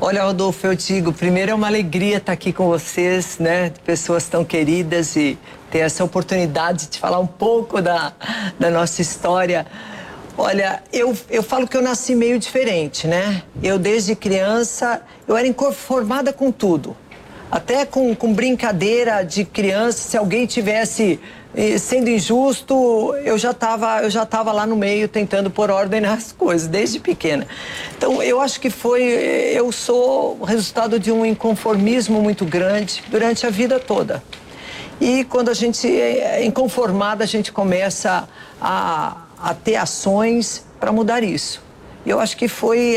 Olha, Rodolfo, eu digo, primeiro é uma alegria estar aqui com vocês, né? Pessoas tão queridas e ter essa oportunidade de falar um pouco da nossa história. Olha, eu falo que eu nasci meio diferente, né? Eu, desde criança, eu era inconformada com tudo. Até com brincadeira de criança, se alguém tivesse sendo injusto, eu já tava lá no meio tentando pôr ordem nas coisas, desde pequena. Então, eu acho que eu sou o resultado de um inconformismo muito grande durante a vida toda. E quando a gente é inconformada, a gente começa a ter ações para mudar isso. E eu acho que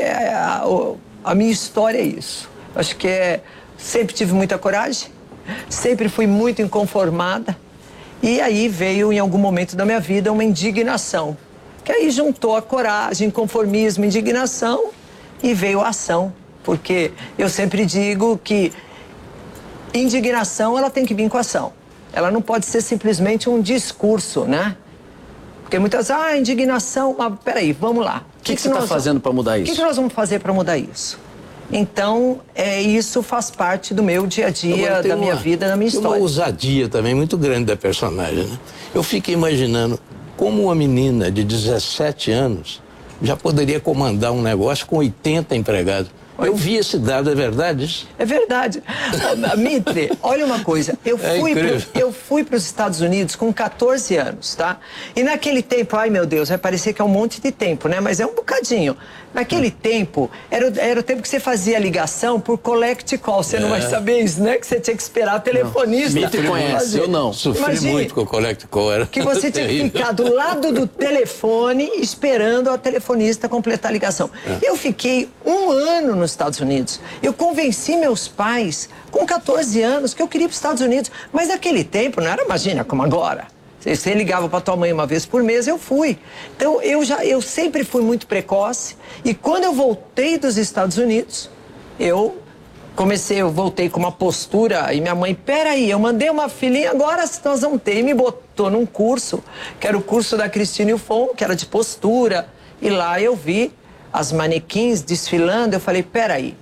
a minha história é isso. Eu acho que sempre tive muita coragem, sempre fui muito inconformada. E aí veio, em algum momento da minha vida, uma indignação. Que aí juntou a coragem, inconformismo, indignação e veio a ação. Porque eu sempre digo que indignação, ela tem que vir com ação. Ela não pode ser simplesmente um discurso, né? Porque muitas indignação, mas peraí, vamos lá. O que você está fazendo para mudar isso? O que nós vamos fazer para mudar isso? Então, isso faz parte do meu dia a dia, da minha vida, da minha história. Tem uma ousadia também muito grande da personagem, né? Eu fico imaginando como uma menina de 17 anos já poderia comandar um negócio com 80 empregados. Eu vi esse dado, é verdade isso? É verdade. Mitre, olha uma coisa, eu fui para os Estados Unidos com 14 anos, tá? E naquele tempo, ai meu Deus, vai parecer que é um monte de tempo, né? Mas é um bocadinho. Naquele tempo, era o tempo que você fazia ligação por collect call. Você não vai saber isso, né? Que você tinha que esperar o telefonista. Mitre conhece, eu não. Sofri muito com o collect call. Era que você tinha que ficar do lado do telefone esperando a telefonista completar a ligação. Eu fiquei 1 ano nos Estados Unidos. Eu convenci meus pais, com 14 anos, que eu queria ir para os Estados Unidos. Mas naquele tempo, não era, imagina, como agora. Você ligava para tua mãe uma vez por mês, eu fui. Então, eu sempre fui muito precoce. E quando eu voltei dos Estados Unidos, eu voltei com uma postura. E minha mãe, peraí, eu mandei uma filhinha, agora nós vamos ter. E me botou num curso, que era o curso da Christine Yufon, que era de postura. E lá eu vi as manequins desfilando. Eu falei, peraí,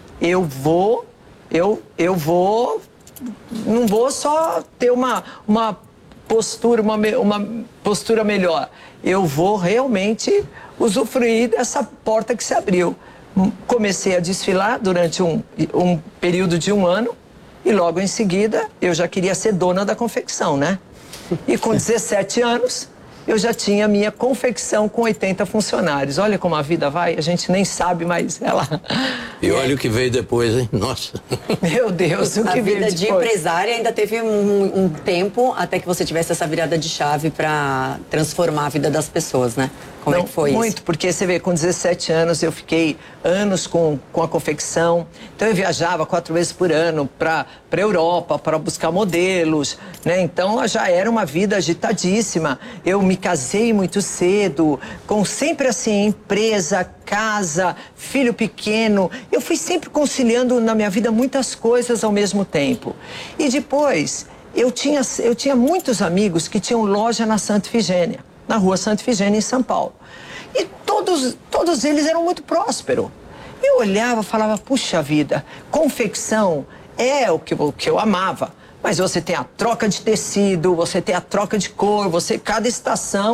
não vou só ter uma postura, uma postura melhor. Eu vou realmente usufruir dessa porta que se abriu. Comecei a desfilar durante um período de 1 ano e logo em seguida eu já queria ser dona da confecção, né? E com 17 anos eu já tinha minha confecção com 80 funcionários. Olha como a vida vai, a gente nem sabe, mas ela... E olha o que veio depois, hein? Nossa! Meu Deus, o que veio depois? A vida de empresária ainda teve um tempo até que você tivesse essa virada de chave para transformar a vida das pessoas, né? Como é que foi isso? Muito, porque você vê, com 17 anos eu fiquei anos com a confecção. Então eu viajava 4 vezes por ano para a Europa para buscar modelos, né? Então já era uma vida agitadíssima. Eu me casei muito cedo, com sempre assim, empresa, casa, filho pequeno. Eu fui sempre conciliando na minha vida muitas coisas ao mesmo tempo. E depois, eu tinha muitos amigos que tinham loja na Santa Ifigênia, na rua Santa Ifigênia, em São Paulo. E todos eles eram muito prósperos. Eu olhava e falava, puxa vida, confecção é o que eu amava. Mas você tem a troca de tecido, você tem a troca de cor, cada estação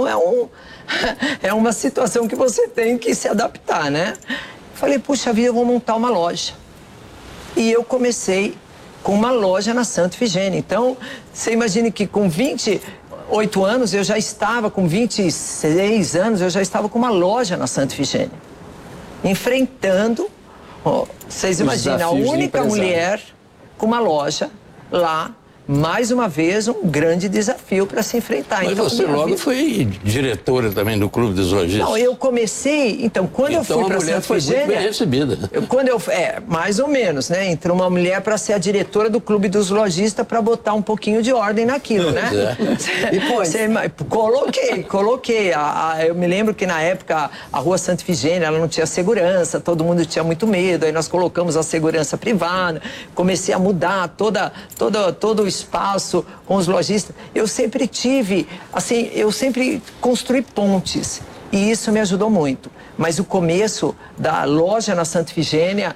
é uma situação que você tem que se adaptar, né? Falei, puxa vida, eu vou montar uma loja. E eu comecei com uma loja na Santa Ifigênia. Então, você imagine que com 28 anos, eu já estava, com 26 anos, eu já estava com uma loja na Santa Ifigênia. Enfrentando, vocês imaginam, a única mulher com uma loja lá, mais uma vez, um grande desafio para se enfrentar. Mas então, você logo foi diretora também do Clube dos Lojistas. Não, eu comecei, então, quando eu fui para Santa Ifigênia... Muito bem recebida. Mais ou menos, né? Entrou uma mulher para ser a diretora do Clube dos Lojistas para botar um pouquinho de ordem naquilo, né? Coloquei. Eu me lembro que na época a rua Santa Ifigênia, ela não tinha segurança, todo mundo tinha muito medo, aí nós colocamos a segurança privada, comecei a mudar todo o espaço com os lojistas. Eu sempre construí pontes e isso me ajudou muito. Mas o começo da loja na Santa Ifigênia